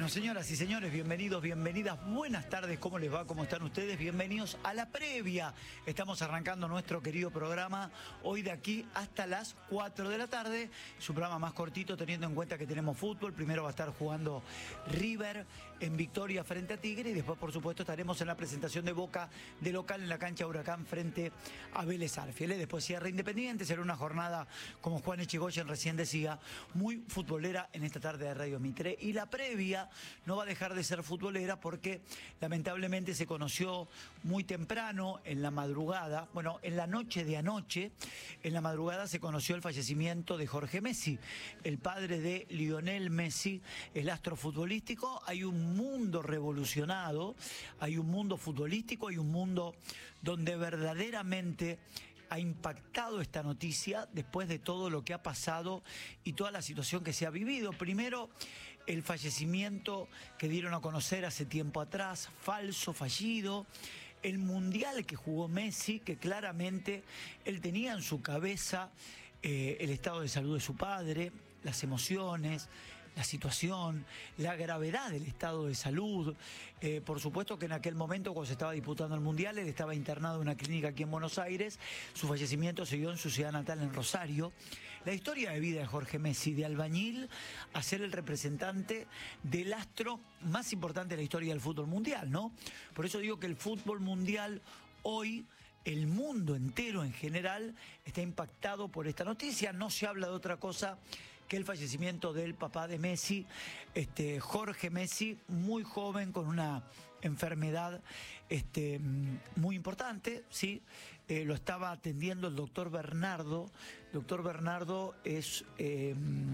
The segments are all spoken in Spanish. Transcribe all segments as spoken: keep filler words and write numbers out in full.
Bueno, señoras y señores, bienvenidos, bienvenidas, buenas tardes, ¿cómo les va? ¿Cómo están ustedes? Bienvenidos a la previa. Estamos arrancando nuestro querido programa hoy de aquí hasta las cuatro de la tarde. Es un programa más cortito teniendo en cuenta que tenemos fútbol. Primero va a estar jugando River en victoria frente a Tigre y después, por supuesto, estaremos en la presentación de Boca de local en la cancha Huracán frente a Vélez Sarsfield. Después cierra Independiente, será una jornada, como Juan Echegoyen recién decía, muy futbolera en esta tarde de Radio Mitre. Y la previa no va a dejar de ser futbolera porque lamentablemente se conoció muy temprano en la madrugada, bueno, en la noche de anoche, en la madrugada se conoció el fallecimiento de Jorge Messi, el padre de Lionel Messi, el astro futbolístico. Hay un mundo revolucionado, hay un mundo futbolístico, hay un mundo donde verdaderamente ha impactado esta noticia después de todo lo que ha pasado y toda la situación que se ha vivido. Primero, el fallecimiento que dieron a conocer hace tiempo atrás, falso, fallido. El mundial que jugó Messi, que claramente él tenía en su cabeza eh, el estado de salud de su padre, las emociones, la situación, la gravedad del estado de salud. Eh, por supuesto que en aquel momento, cuando se estaba disputando el Mundial, él estaba internado en una clínica aquí en Buenos Aires. Su fallecimiento se dio en su ciudad natal, en Rosario. La historia de vida de Jorge Messi, de albañil a ser el representante del astro más importante de la historia del fútbol mundial, ¿no? Por eso digo que el fútbol mundial hoy, el mundo entero en general, está impactado por esta noticia. No se habla de otra cosa que el fallecimiento del papá de Messi, este, Jorge Messi, muy joven, con una enfermedad este, muy importante, ¿sí? Eh, lo estaba atendiendo el doctor Bernardo. Doctor Bernardo es eh,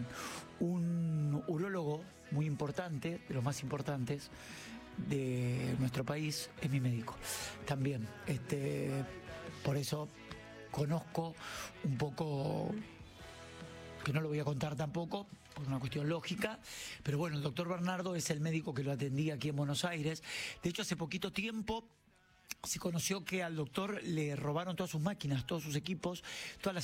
un urólogo muy importante, de los más importantes de nuestro país, es mi médico también. Este, por eso conozco un poco, que no lo voy a contar tampoco, por una cuestión lógica, pero bueno, el doctor Bernardo es el médico que lo atendía aquí en Buenos Aires. De hecho, hace poquito tiempo se conoció que al doctor le robaron todas sus máquinas, todos sus equipos, todas las